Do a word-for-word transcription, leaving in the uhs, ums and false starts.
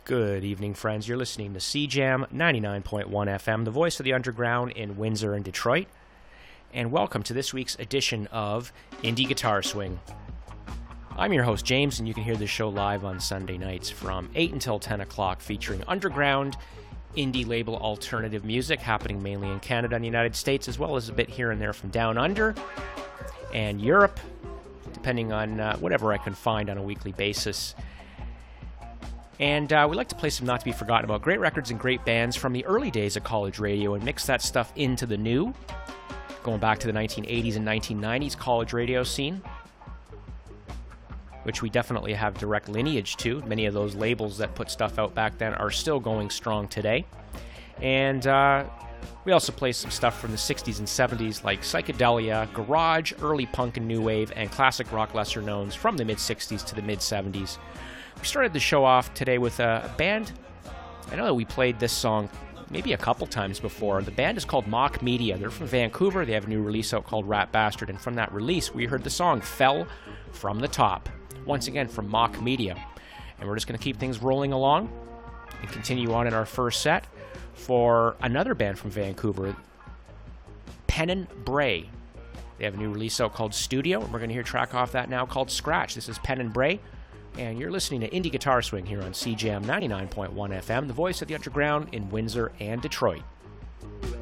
Good evening, friends. You're listening to C Jam ninety-nine point one F M, the voice of the underground in Windsor and Detroit. And welcome to this week's edition of Indie Guitar Swing. I'm your host, James, and you can hear this show live on Sunday nights from eight until ten o'clock, featuring underground, indie label alternative music happening mainly in Canada and the United States, as well as a bit here and there from down under and Europe, depending on uh, whatever I can find on a weekly basis. And uh, we like to play some not to be forgotten about great records and great bands from the early days of college radio and mix that stuff into the new, going back to the nineteen eighties and nineteen nineties college radio scene, which we definitely have direct lineage to. Many of those labels that put stuff out back then are still going strong today. And uh, we also play some stuff from the sixties and seventies like psychedelia, garage, early punk and new wave, and classic rock lesser knowns from the mid-sixties to the mid-seventies. We started the show off today with a band. I know that we played this song maybe a couple times before. The band is called Mock Media. They're from Vancouver. They have a new release out called Rat Bastard, and from that release we heard the song Fell from the Top, once again from Mock Media. And we're just going to keep things rolling along and continue on in our first set for another band from Vancouver, Pen and Bray. They have a new release out called Studio, and we're going to hear a track off that now called Scratch. This is Pen and Bray, and you're listening to Indie Guitar Swing here on C Jam ninety-nine point one F M, the voice of the underground in Windsor and Detroit.